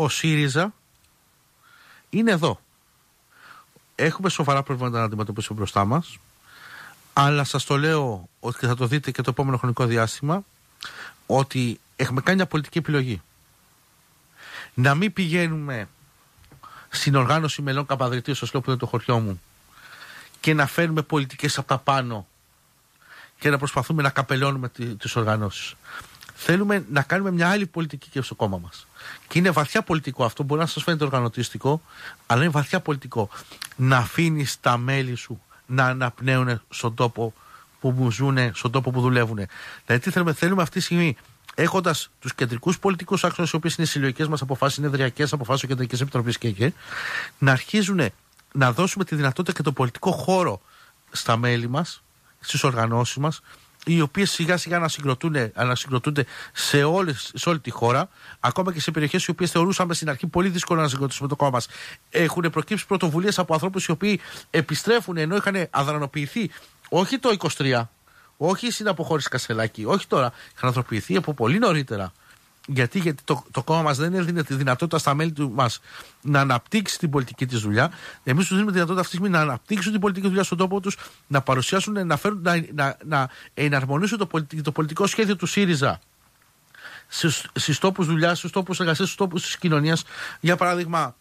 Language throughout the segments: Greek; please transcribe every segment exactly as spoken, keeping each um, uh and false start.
ο ΣΥΡΙΖΑ είναι εδώ. Έχουμε σοβαρά προβλήματα να αντιμετωπίσουμε μπροστά μας, αλλά σας το λέω ότι και θα το δείτε και το επόμενο χρονικό διάστημα, ότι έχουμε κάνει μια πολιτική επιλογή. Να μην πηγαίνουμε στην οργάνωση μελών Καπαδριτίου, στο Σλό που είναι το χωριό μου, και να φέρνουμε πολιτικές από τα πάνω και να προσπαθούμε να καπελώνουμε τις οργανώσεις. Θέλουμε να κάνουμε μια άλλη πολιτική και στο κόμμα μας. Και είναι βαθιά πολιτικό αυτό. Μπορεί να σας φαίνεται οργανωτιστικό, αλλά είναι βαθιά πολιτικό. Να αφήνεις τα μέλη σου να αναπνέουν στον τόπο που ζουν, στον τόπο που δουλεύουν. Δηλαδή, τι θέλουμε, θέλουμε αυτή τη στιγμή, έχοντας τους κεντρικούς πολιτικούς άξονες, οι οποίες είναι οι συλλογικές μας αποφάσεις, είναι εδριακές αποφάσεις Κεντρικής Επιτροπής και εκεί, να αρχίζουν να δώσουμε τη δυνατότητα και το πολιτικό χώρο στα μέλη μας, στις οργανώσεις μας, οι οποίες σιγά σιγά ανασυγκροτούνται, ανασυγκροτούνται σε, όλες, σε όλη τη χώρα, ακόμα και σε περιοχές οι οποίες θεωρούσαμε στην αρχή πολύ δύσκολο να συγκροτήσουμε το κόμμα μας. Έχουν προκύψει πρωτοβουλίες από ανθρώπους οι οποίοι επιστρέφουν ενώ είχαν αδρανοποιηθεί, όχι το είκοσι τρία, όχι στην αποχώρηση Κασελάκη, όχι τώρα, είχαν αδρανοποιηθεί από πολύ νωρίτερα. Γιατί, γιατί το, το κόμμα μας δεν έδινε τη δυνατότητα στα μέλη του μας να αναπτύξει την πολιτική της δουλειά. Εμείς τους δίνουμε τη δυνατότητα αυτή τη στιγμή να αναπτύξουν την πολιτική δουλειά στον τόπο τους, να παρουσιάσουν, να, φέρουν, να, να, να εναρμονίσουν το, πολιτικ, το πολιτικό σχέδιο του ΣΥΡΙΖΑ στους, στους τόπους δουλειάς, στους τόπους εργασίας, στους τόπους της κοινωνίας. Για παράδειγμα,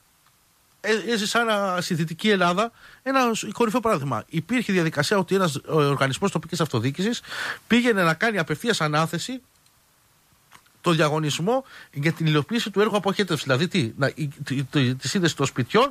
έζησα στη Δυτική Ελλάδα ένα κορυφαίο παράδειγμα. Υπήρχε διαδικασία ότι ένας οργανισμός τοπικής αυτοδιοίκησης πήγαινε να κάνει απευθείας ανάθεση το διαγωνισμό για την υλοποίηση του έργου αποχέτευσης. Δηλαδή τι, να, η, τη, τη, τη σύνδεση των σπιτιών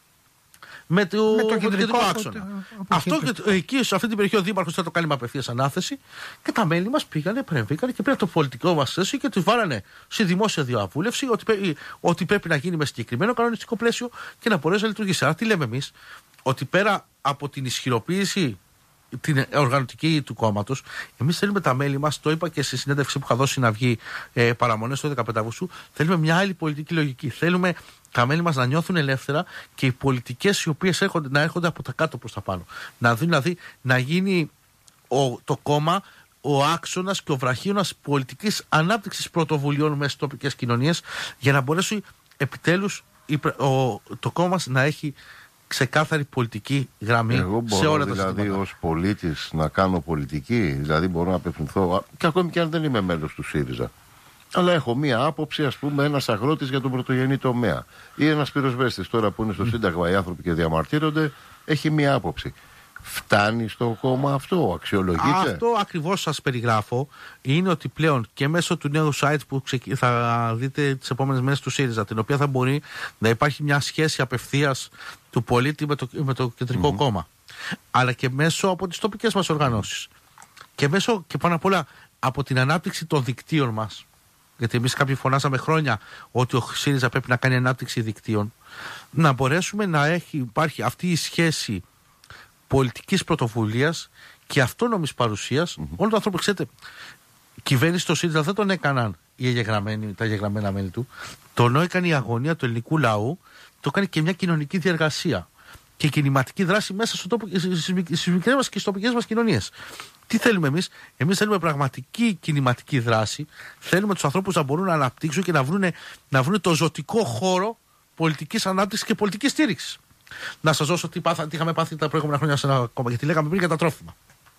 με το, με το κεντρικό άξονα. Αυτό και, εκεί, σε αυτή την περιοχή, ο Δήμαρχος θα το κάνει με απευθείας ανάθεση και τα μέλη μας πήγανε, πρεμβήκανε και πήραν το πολιτικό μας θέση και τους βάλανε στη δημόσια διαβούλευση ότι, ότι πρέπει να γίνει με συγκεκριμένο κανονιστικό πλαίσιο και να μπορέσει να λειτουργήσει. Άρα τι λέμε εμείς, ότι πέρα από την ισχυροποίηση την οργανωτική του κόμματος, εμείς θέλουμε τα μέλη μας, το είπα και στη συνέντευξη που είχα δώσει να βγει ε, παραμονές το δεκαπέντε Αυγούστου, θέλουμε μια άλλη πολιτική λογική. Θέλουμε τα μέλη μας να νιώθουν ελεύθερα και οι πολιτικές οι οποίες έρχονται, να έρχονται από τα κάτω προς τα πάνω. Να, δηλαδή, να γίνει ο, το κόμμα ο άξονας και ο βραχίωνας πολιτικής ανάπτυξης πρωτοβουλειών μέσα στις τοπικές κοινωνίες, για να μπορέσει επιτέλους η, ο, το κόμμα μας να έχει ξεκάθαρη πολιτική γραμμή. Εγώ μπορώ, σε όλα τα δηλαδή συστήματα. Ως πολίτης να κάνω πολιτική, δηλαδή μπορώ να απευθυνθώ, και ακόμη και αν δεν είμαι μέλος του ΣΥΡΙΖΑ, αλλά έχω μία άποψη, ας πούμε, ένας αγρότης για τον πρωτογενή τομέα ή ένας πυροσβέστης τώρα που είναι στο Σύνταγμα οι άνθρωποι και διαμαρτύρονται, έχει μία άποψη. Φτάνει στο κόμμα αυτό, αξιολογείται? Αυτό ακριβώς σας περιγράφω. Είναι ότι πλέον και μέσω του νέου site που θα δείτε τις επόμενες μέρες του ΣΥΡΙΖΑ, την οποία θα μπορεί να υπάρχει μια σχέση απευθείας του πολίτη με το, με το κεντρικό mm-hmm. κόμμα, αλλά και μέσω από τις τοπικές μας οργανώσεις και μέσω και πάνω απ' όλα από την ανάπτυξη των δικτύων μας. Γιατί εμείς κάποιοι φωνάσαμε χρόνια ότι ο ΣΥΡΙΖΑ πρέπει να κάνει ανάπτυξη δικτύων, να μπορέσουμε να έχει, υπάρχει αυτή η σχέση πολιτικής πρωτοβουλίας και αυτόνομης παρουσίας mm-hmm. όλων των ανθρώπων. Ξέρετε, κυβέρνηση στο ΣΥΡΙΖΑ δεν τον έκαναν οι εγγεγραμμένοι, τα εγγεγραμμένα μέλη του. Τον έκανε η αγωνία του ελληνικού λαού, το έκανε και μια κοινωνική διαργασία και κινηματική δράση μέσα στο τόπο, στις μικρές μας και στις τοπικές μας κοινωνίες. Τι θέλουμε εμείς? Εμείς θέλουμε πραγματική κινηματική δράση. Θέλουμε τους ανθρώπους να μπορούν να αναπτύξουν και να βρουν, να βρουν το ζωτικό χώρο πολιτικής ανάπτυξης και πολιτικής στήριξης. Να σας δώσω τι, πάθα, τι είχαμε πάθει τα προηγούμενα χρόνια σε ένα κόμμα, γιατί λέγαμε πριν για τα τρόφιμα.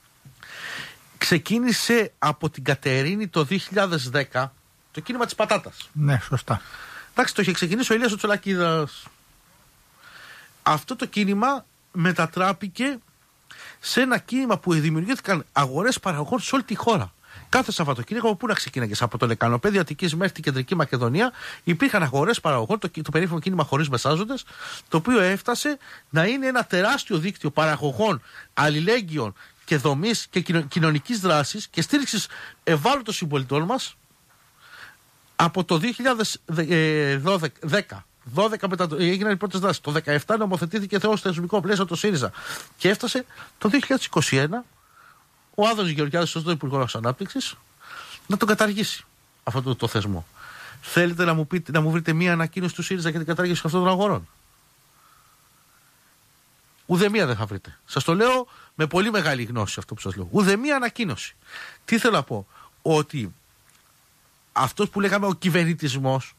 Ξεκίνησε από την Κατερίνη το δύο χιλιάδες δέκα το κίνημα της πατάτας. Ναι, σωστά. Εντάξει, το είχε ξεκινήσει ο Ηλίας ο Τσολακίδας. Αυτό το κίνημα μετατράπηκε σε ένα κίνημα που δημιουργήθηκαν αγορές παραγωγών σε όλη τη χώρα. Κάθε Σαββατοκύριακο, πού να ξεκίναγε, από το Λεκανοπέδιο Αττικής μέχρι την Κεντρική Μακεδονία, υπήρχαν αγορές παραγωγών, το, το περίφημο κίνημα χωρίς μεσάζοντες, το οποίο έφτασε να είναι ένα τεράστιο δίκτυο παραγωγών αλληλέγγυων και δομής και κοινωνικής δράσης και στήριξης ευάλωτων συμπολιτών μας από το δύο χιλιάδες δέκα. δώδεκα μετά, έγιναν οι πρώτες δράσεις. Το δύο χιλιάδες δεκαεπτά νομοθετήθηκε θεός θεσμικό πλαίσιο το ΣΥΡΙΖΑ. Και έφτασε το δύο χιλιάδες είκοσι ένα ο Άδωνης Γεωργιάδης, σωστό Υπουργός Ανάπτυξης, να τον καταργήσει αυτό το, το θεσμό. Θέλετε να μου, πείτε, να μου βρείτε μία ανακοίνωση του ΣΥΡΙΖΑ για την κατάργηση αυτών των αγορών? Ουδέμια δεν θα βρείτε. Σας το λέω με πολύ μεγάλη γνώση αυτό που σας λέω. Ουδέμια ανακοίνωση. Τι θέλω να πω? Ότι αυτός που λέγαμε ο κυβερνητισμός,